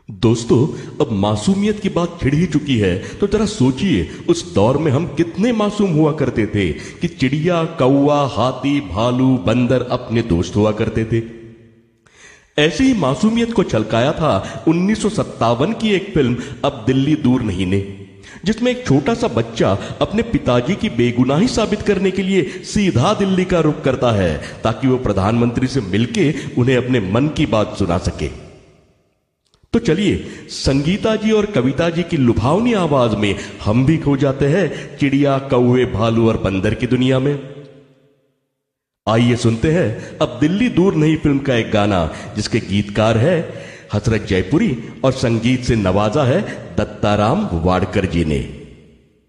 दोस्तों, अब मासूमियत की बात छिड़ ही चुकी है, तो जरा सोचिए उस दौर में हम कितने मासूम हुआ करते थे कि चिड़िया, कौवा, हाथी, भालू, बंदर अपने दोस्त हुआ करते थे। ऐसी ही मासूमियत को छलकाया था 1957 की एक फिल्म अब दिल्ली दूर नहीं ने, जिसमें एक छोटा सा बच्चा अपने पिताजी की बेगुनाही साबित करने के लिए सीधा दिल्ली का रुख करता है ताकि वो प्रधानमंत्री से मिलके उन्हें अपने मन की बात सुना सके। तो चलिए संगीता जी और कविता जी की लुभावनी आवाज में हम भी खो जाते हैं चिड़िया, कौवे, भालू और बंदर की दुनिया में। आइए सुनते हैं अब दिल्ली दूर नहीं फिल्म का एक गाना, जिसके गीतकार है हसरत जयपुरी और संगीत से नवाजा है दत्ताराम वाडकर जी ने।